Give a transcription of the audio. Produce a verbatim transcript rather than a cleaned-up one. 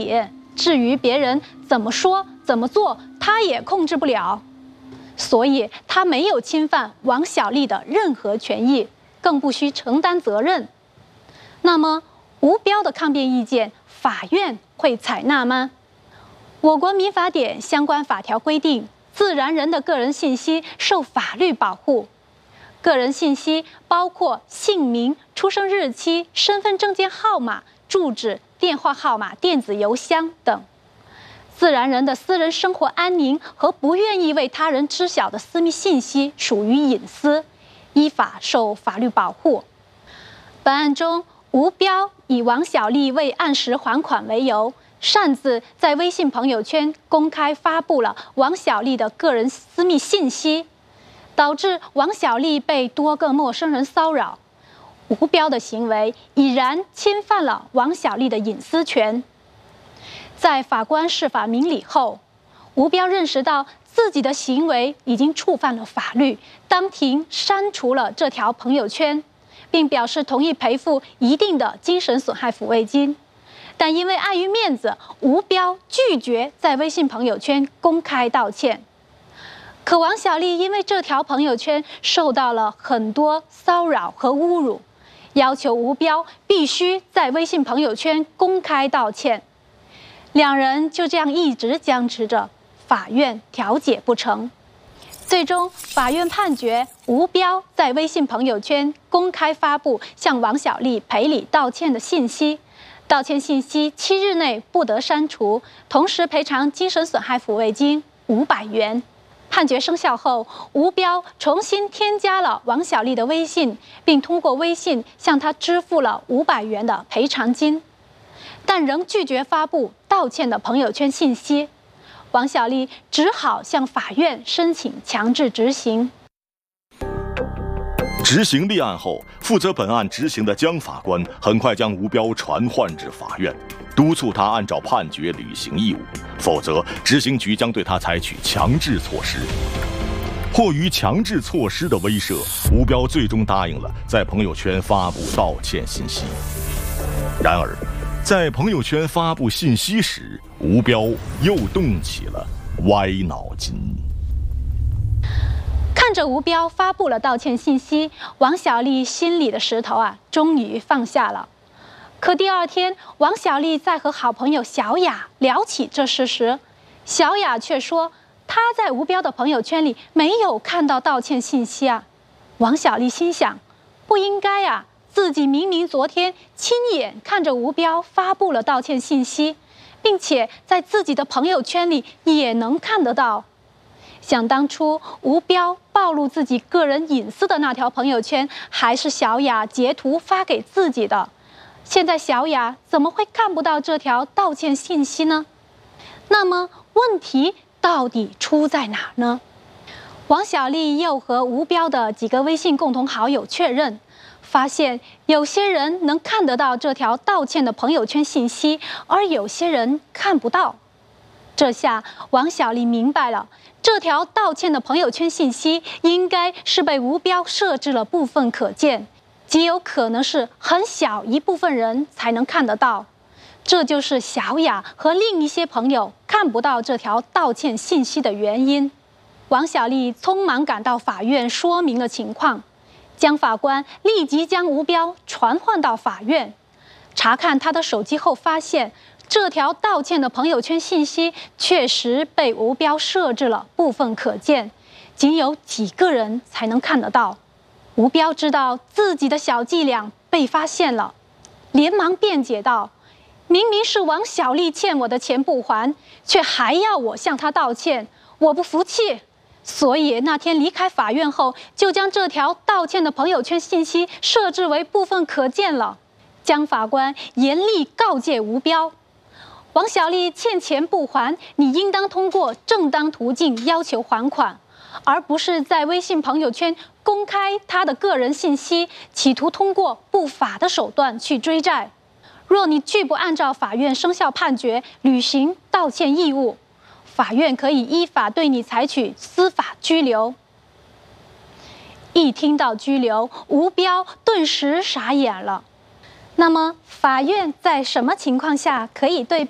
己，至于别人怎么说怎么做，他也控制不了，所以他没有侵犯王小丽的任何权益，更不需承担责任。那么，吴彪的抗辩意见，法院会采纳吗？我国民法典相关法条规定，自然人的个人信息受法律保护。个人信息包括姓名、出生日期、身份证件号码、住址、电话号码、电子邮箱等。自然人的私人生活安宁和不愿意为他人知晓的私密信息属于隐私，依法受法律保护。本案中，吴彪以王小丽未按时还款为由，擅自在微信朋友圈公开发布了王小丽的个人私密信息，导致王小丽被多个陌生人骚扰。吴彪的行为已然侵犯了王小丽的隐私权。在法官释法明理后，吴彪认识到自己的行为已经触犯了法律，当庭删除了这条朋友圈，并表示同意赔付一定的精神损害抚慰金。但因为碍于面子，吴彪拒绝在微信朋友圈公开道歉。可王小丽因为这条朋友圈受到了很多骚扰和侮辱，要求吴彪必须在微信朋友圈公开道歉。两人就这样一直僵持着，法院调解不成。最终，法院判决吴彪在微信朋友圈公开发布向王小丽赔礼道歉的信息，道歉信息七日内不得删除，同时赔偿精神损害抚慰金五百元。判决生效后，吴彪重新添加了王小丽的微信，并通过微信向她支付了五百元的赔偿金，但仍拒绝发布道歉的朋友圈信息。王小丽只好向法院申请强制执行。 执行立案后，负责本案执行的江法官很快将吴彪传唤至法院，督促他按照判决履行义务，否则执行局将对他采取强制措施。迫于强制措施的威慑，吴彪最终答应了在朋友圈发布道歉信息。然而，在朋友圈发布信息时，吴彪又动起了歪脑筋。 看着吴彪发布了道歉信息，王小丽心里的石头啊，终于放下了。可第二天，王小丽在和好朋友小雅聊起这事时，小雅却说她在吴彪的朋友圈里没有看到道歉信息啊。王小丽心想，不应该啊，自己明明昨天亲眼看着吴彪发布了道歉信息，并且在自己的朋友圈里也能看得到。想当初吴彪暴露自己个人隐私的那条朋友圈，还是小雅截图发给自己的。现在小雅怎么会看不到这条道歉信息呢？那么问题到底出在哪儿呢？王小丽又和吴彪的几个微信共同好友确认，发现有些人能看得到这条道歉的朋友圈信息，而有些人看不到。这下王小丽明白了，这条道歉的朋友圈信息应该是被吴彪设置了部分可见，极有可能是很小一部分人才能看得到。这就是小雅和另一些朋友看不到这条道歉信息的原因。王小丽匆忙赶到法院说明了情况，江法官立即将吴彪传唤到法院，查看他的手机后发现，这条道歉的朋友圈信息确实被吴彪设置了部分可见，仅有几个人才能看得到。吴彪知道自己的小伎俩被发现了，连忙辩解道：“明明是王小丽欠我的钱不还，却还要我向她道歉，我不服气。所以那天离开法院后，就将这条道歉的朋友圈信息设置为部分可见了。”江法官严厉告诫吴彪：“王小丽欠钱不还，你应当通过正当途径要求还款，而不是在微信朋友圈公开他的个人信息，企图通过不法的手段去追债。若你拒不按照法院生效判决履行道歉义务，法院可以依法对你采取司法拘留。”一听到拘留，吴彪顿时傻眼了。那么，法院在什么情况下可以对